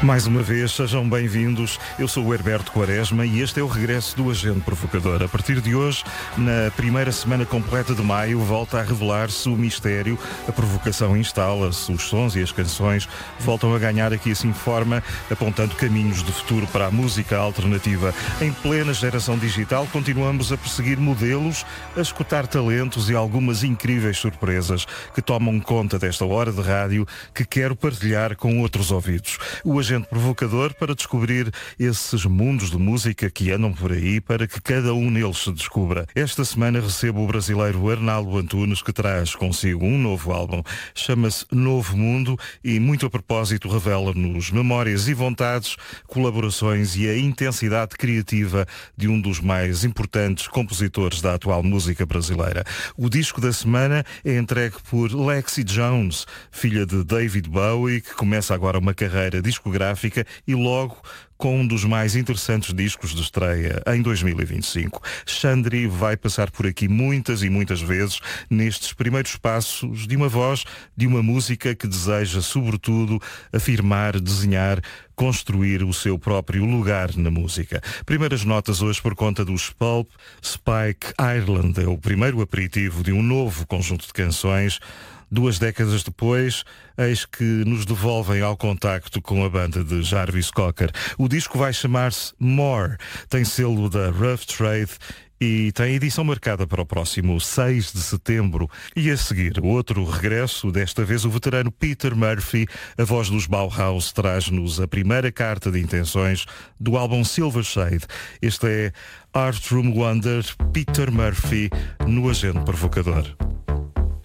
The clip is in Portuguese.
Mais uma vez, sejam bem-vindos. Eu sou o Herberto Quaresma e este é o regresso do Agente Provocador. A partir de hoje, na primeira semana completa de maio, volta a revelar-se o mistério, a provocação instala-se, os sons e as canções voltam a ganhar aqui assim forma, apontando caminhos de futuro para a música alternativa. Em plena geração digital, continuamos a perseguir modelos, a escutar talentos e algumas incríveis surpresas que tomam conta desta hora de rádio que quero partilhar com outros ouvidos. O Agente Provocador para descobrir esses mundos de música que andam por aí para que cada um neles se descubra. Esta semana recebo o brasileiro Arnaldo Antunes, que traz consigo um novo álbum. Chama-se Novo Mundo e, muito a propósito, revela-nos memórias e vontades, colaborações e a intensidade criativa de um dos mais importantes compositores da atual música brasileira. O disco da semana é entregue por Lexi Jones, filha de David Bowie, que começa agora uma carreira discográfica e logo com um dos mais interessantes discos de estreia em 2025. Xandri vai passar por aqui muitas e muitas vezes nestes primeiros passos de uma voz, de uma música que deseja, sobretudo, afirmar, desenhar, construir o seu próprio lugar na música. Primeiras notas hoje por conta dos Pulp. Spike Ireland é o primeiro aperitivo de um novo conjunto de canções. 2 décadas depois, eis que nos devolvem ao contacto com a banda de Jarvis Cocker. O disco vai chamar-se More, tem selo da Rough Trade e tem edição marcada para o próximo 6 de setembro. E a seguir, outro regresso, desta vez o veterano Peter Murphy, a voz dos Bauhaus, traz-nos a primeira carta de intenções do álbum Silver Shade. Este é Art Room Wonder, Peter Murphy, no Agente Provocador.